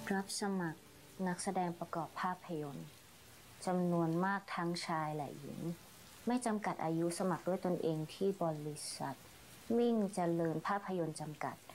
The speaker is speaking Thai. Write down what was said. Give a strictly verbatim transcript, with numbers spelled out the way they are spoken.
รับสมัครนักแสดงประกอบภาพยนตร์จำนวนมากทั้งชายและหญิงไม่จำกัดอายุสมัครด้วยตนเองที่บริษัทมิ่งเจริญภาพยนตร์จำกัด